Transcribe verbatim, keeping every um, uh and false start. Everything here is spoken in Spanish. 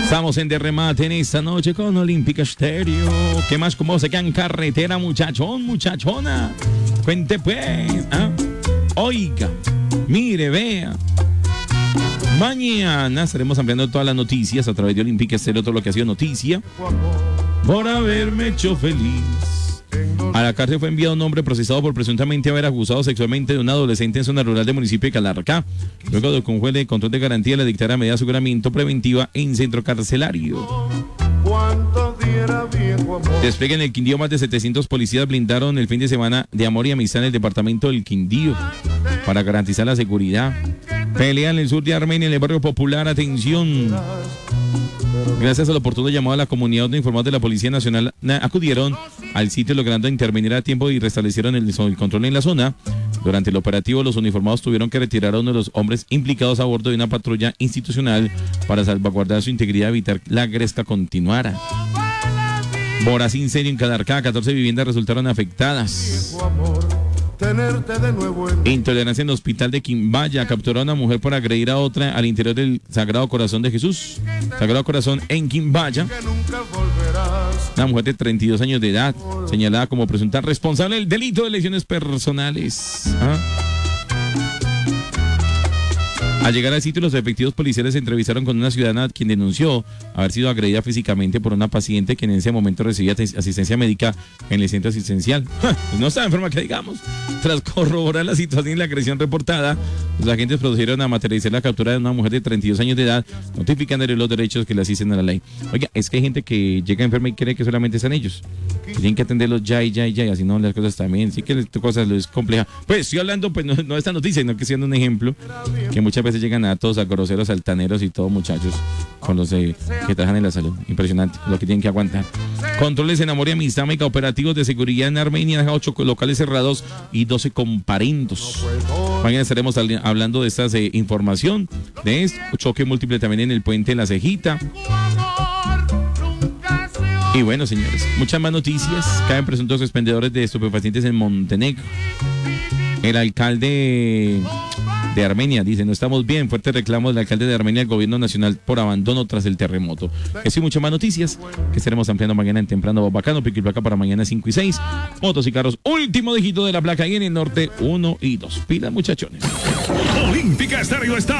Estamos en derremate en esta noche con Olímpica Estéreo. ¿Qué más? ¿Cómo se queda en carretera, muchachón, muchachona? Cuente pues. ¿Ah? Oiga, mire, vea. Mañana estaremos ampliando todas las noticias a través de Olímpica Estéreo, todo lo que ha sido noticia. Por haberme hecho feliz. A la cárcel fue enviado un hombre procesado por presuntamente haber abusado sexualmente de un adolescente en zona rural del municipio de Calarcá. Luego de que un juez de control de garantía le dictara medida de aseguramiento preventiva en centro carcelario. Despliegue en el Quindío, más de setecientos policías blindaron el fin de semana de amor y amistad en el departamento del Quindío para garantizar la seguridad. Pelea en el sur de Armenia, en el barrio Popular. Atención. Gracias al oportuno llamado a la comunidad donde informados de la Policía Nacional acudieron al sitio logrando intervenir a tiempo y restablecieron el, el control en la zona. Durante el operativo, los uniformados tuvieron que retirar a uno de los hombres implicados a bordo de una patrulla institucional para salvaguardar su integridad y evitar la gresca continuara. Voraz incendio en Calarcá, catorce viviendas resultaron afectadas. Intolerancia en el hospital de Quimbaya. Capturó a una mujer por agredir a otra al interior del Sagrado Corazón de Jesús. Sagrado Corazón en Quimbaya. Una mujer de treinta y dos años de edad, señalada como presunta responsable del delito de lesiones personales. ¿Ah? Al llegar al sitio, los efectivos policiales se entrevistaron con una ciudadana quien denunció haber sido agredida físicamente por una paciente que en ese momento recibía asistencia médica en el centro asistencial. Pues no estaba enferma, que digamos. Tras corroborar la situación y la agresión reportada, los agentes procedieron a materializar la captura de una mujer de treinta y dos años de edad, notificándole los derechos que le asisten a la ley. Oiga, es que hay gente que llega enferma y cree que solamente están ellos. Que tienen que atenderlos ya y ya y ya, y así no, las cosas también. Sí que las cosas es compleja. Pues estoy hablando, pues no, no de esta noticia, sino que siendo un ejemplo, que muchas veces llegan a todos, a groseros, altaneros y todo, muchachos, con los eh, que trabajan en la salud. Impresionante lo que tienen que aguantar. Controles en amor y amistad, mega operativos de seguridad en Armenia, ocho locales cerrados y doce comparendos. Mañana estaremos hablando de esta eh, información, de esto, choque múltiple también en el puente de La Cejita. Y bueno, señores, muchas más noticias. Caen presuntos expendedores de estupefacientes en Montenegro. El alcalde de Armenia dice: no estamos bien, fuerte reclamo del alcalde de Armenia al gobierno nacional por abandono tras el terremoto. Eso y muchas más noticias que estaremos ampliando mañana en Temprano Bacano. Pico y placa para mañana cinco y seis. Motos y carros, último dígito de la placa y en el norte uno y dos. Pilas, muchachones. Olímpica Estéreo está